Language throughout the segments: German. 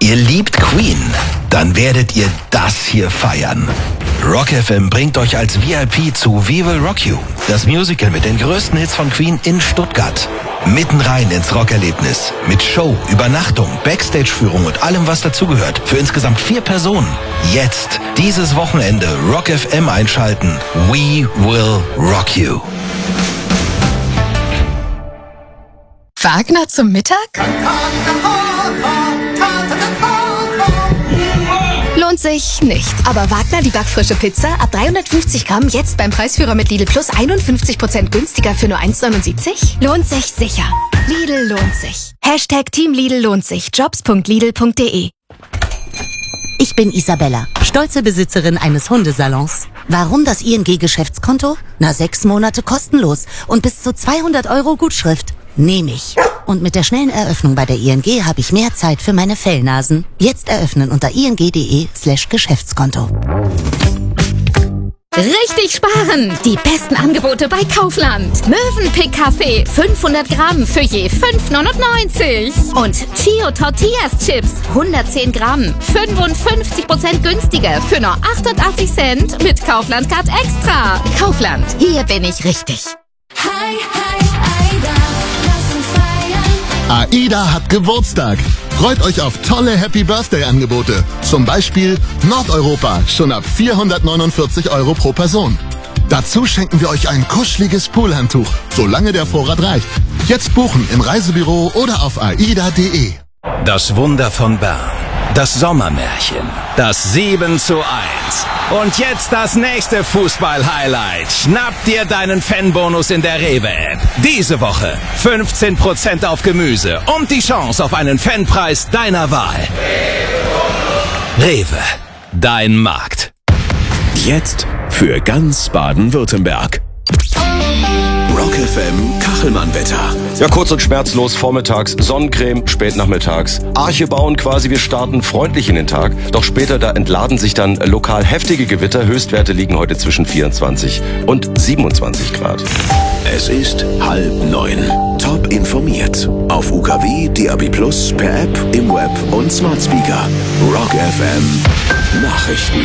Ihr liebt Queen? Dann werdet ihr das hier feiern. Rock FM bringt euch als VIP zu We Will Rock You, das Musical mit den größten Hits von Queen in Stuttgart. Mitten rein ins Rockerlebnis. Mit Show, Übernachtung, Backstage-Führung und allem, was dazugehört. Für insgesamt 4 Personen. Jetzt, dieses Wochenende, Rock FM einschalten. We Will Rock You. Wagner zum Mittag? Lohnt sich nicht. Aber Wagner, die backfrische Pizza, ab 350 Gramm, jetzt beim Preisführer mit Lidl Plus 51% günstiger für nur 1,79? Lohnt sich sicher. Lidl lohnt sich. Hashtag Team Lidl lohnt sich. Jobs.lidl.de. Ich bin Isabella, stolze Besitzerin eines Hundesalons. Warum das ING-Geschäftskonto? 6 Monate kostenlos und bis zu 200 € Gutschrift. Nehme ich. Und mit der schnellen Eröffnung bei der ING habe ich mehr Zeit für meine Fellnasen. Jetzt eröffnen unter ing.de/Geschäftskonto. Richtig sparen! Die besten Angebote bei Kaufland. Mövenpick Kaffee 500 Gramm für je 5,99. Und Chio Tortillas Chips 110 Gramm 55% günstiger für nur 88 Cent mit Kaufland Card Extra. Kaufland, hier bin ich richtig. Hi, hi, Aida, lass uns feiern. AIDA hat Geburtstag. Freut euch auf tolle Happy-Birthday-Angebote. Zum Beispiel Nordeuropa, schon ab 449 € pro Person. Dazu schenken wir euch ein kuscheliges Poolhandtuch, solange der Vorrat reicht. Jetzt buchen im Reisebüro oder auf aida.de. Das Wunder von Bern. Das Sommermärchen. Das 7:1. Und jetzt das nächste Fußball-Highlight. Schnapp dir deinen Fanbonus in der Rewe-App. Diese Woche 15% auf Gemüse und die Chance auf einen Fanpreis deiner Wahl. Rewe, dein Markt. Jetzt für ganz Baden-Württemberg. Rock FM Kachelmann-Wetter. Ja, kurz und schmerzlos vormittags, Sonnencreme, spätnachmittags. Arche bauen quasi, wir starten freundlich in den Tag. Doch später, da entladen sich dann lokal heftige Gewitter. Höchstwerte liegen heute zwischen 24 und 27 Grad. Es ist 8:30. Top informiert. Auf UKW, DAB+, per App, im Web und Smart Speaker. Rock FM Nachrichten.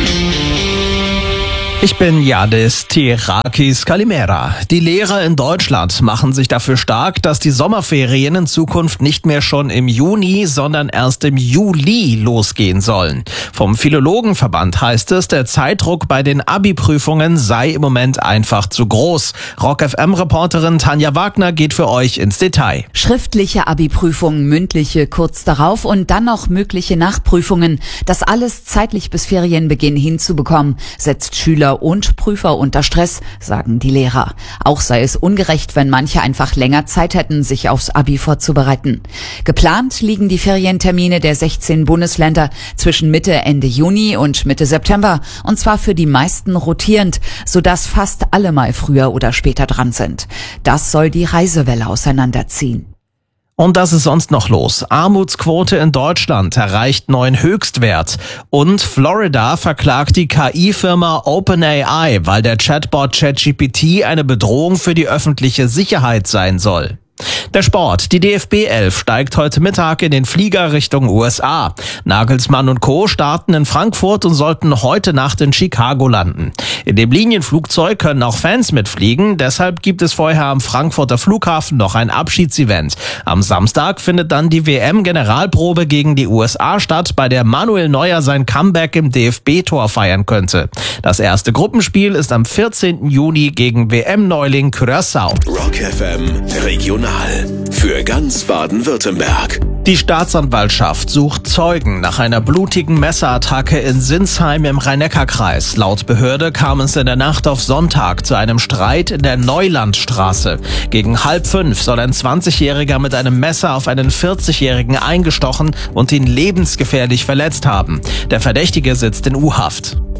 Ich bin Yadis Tirakis Kalimera. Die Lehrer in Deutschland machen sich dafür stark, dass die Sommerferien in Zukunft nicht mehr schon im Juni, sondern erst im Juli losgehen sollen. Vom Philologenverband heißt es, der Zeitdruck bei den Abi-Prüfungen sei im Moment einfach zu groß. Rock-FM-Reporterin Tanja Wagner geht für euch ins Detail. Schriftliche Abi-Prüfungen, mündliche kurz darauf und dann noch mögliche Nachprüfungen. Das alles zeitlich bis Ferienbeginn hinzubekommen, setzt Schüler und Prüfer unter Stress, sagen die Lehrer. Auch sei es ungerecht, wenn manche einfach länger Zeit hätten, sich aufs Abi vorzubereiten. Geplant liegen die Ferientermine der 16 Bundesländer zwischen Ende Juni und Mitte September, und zwar für die meisten rotierend, sodass fast alle mal früher oder später dran sind. Das soll die Reisewelle auseinanderziehen. Und das ist sonst noch los. Armutsquote in Deutschland erreicht neuen Höchstwert. Und Florida verklagt die KI-Firma OpenAI, weil der Chatbot ChatGPT eine Bedrohung für die öffentliche Sicherheit sein soll. Der Sport. Die DFB 11 steigt heute Mittag in den Flieger Richtung USA. Nagelsmann und Co. starten in Frankfurt und sollten heute Nacht in Chicago landen. In dem Linienflugzeug können auch Fans mitfliegen. Deshalb gibt es vorher am Frankfurter Flughafen noch ein Abschiedsevent. Am Samstag findet dann die WM-Generalprobe gegen die USA statt, bei der Manuel Neuer sein Comeback im DFB-Tor feiern könnte. Das erste Gruppenspiel ist am 14. Juni gegen WM-Neuling Curaçao. Rock FM Regional. Für ganz Baden-Württemberg. Die Staatsanwaltschaft sucht Zeugen nach einer blutigen Messerattacke in Sinsheim im Rhein-Neckar-Kreis. Laut Behörde kam es in der Nacht auf Sonntag zu einem Streit in der Neulandstraße. Gegen 4:30 soll ein 20-Jähriger mit einem Messer auf einen 40-Jährigen eingestochen und ihn lebensgefährlich verletzt haben. Der Verdächtige sitzt in U-Haft.